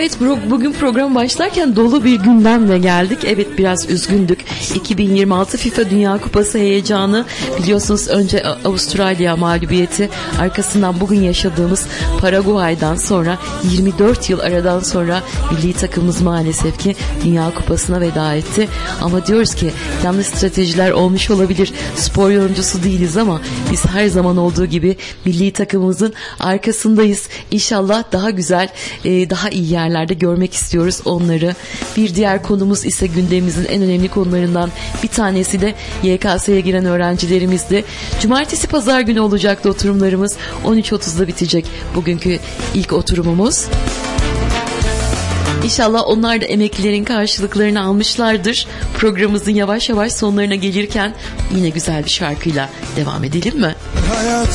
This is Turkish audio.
Evet, bugün program başlarken dolu bir gündemle geldik. Evet, biraz üzgündük. 2026 FIFA Dünya Kupası heyecanı, biliyorsunuz önce Avustralya mağlubiyeti, arkasından bugün yaşadığımız Paraguay'dan sonra 24 yıl aradan sonra milli takımımız maalesef ki Dünya Kupası'na veda etti. Ama diyoruz ki yanlış stratejiler olmuş olabilir. Spor yorumcusu değiliz ama biz her zaman olduğu gibi milli takımımızın arkasındayız. İnşallah daha güzel, daha iyi yerlerde görmek istiyoruz onları. Bir diğer konumuz ise gündemimizin en önemli konularından bir tanesi de YKS'ye giren öğrencilerimizdi. Cumartesi pazar günü olacaktı oturumlarımız. 13.30'da bitecek bugünkü ilk oturumumuz. İnşallah onlar da emeklilerin karşılıklarını almışlardır. Programımızın yavaş yavaş sonlarına gelirken yine güzel bir şarkıyla devam edelim mi? Hayat